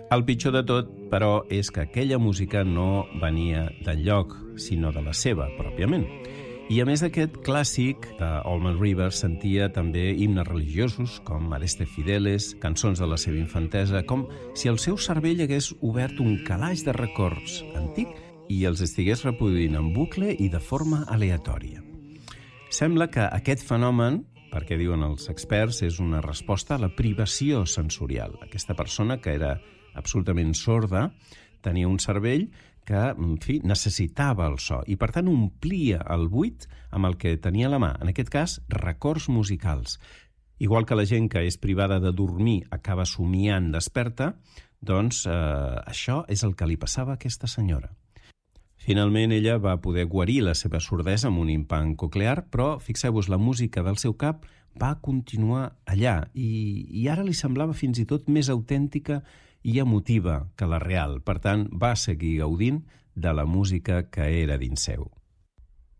El pitjor de tot, però, és que aquella música no venia d'enlloc, sinó de la seva, pròpiament. I a més d'aquest clàssic d'Allman Rivers sentia també himnes religiosos, com Areste Fideles, cançons de la seva infantesa, com si el seu cervell hagués obert un calaix de records antic i els estigués reproduint en bucle i de forma aleatòria. Sembla que aquest fenomen, perquè diuen els experts, és una resposta a la privació sensorial. Aquesta persona, que era absolutament sorda, tenia un cervell que, en fi, necessitava el so i, per tant, omplia el buit amb el que tenia a la mà, en aquest cas, records musicals. Igual que la gent que és privada de dormir acaba somiant desperta, doncs això és el que li passava a aquesta senyora. Finalment, ella va poder guarir la seva sordesa amb un implant coclear, però, fixeu-vos, la música del seu cap va continuar allà i ara li semblava fins i tot més autèntica i emotiva que la real. Per tant, va seguir gaudint de la música que era dins seu.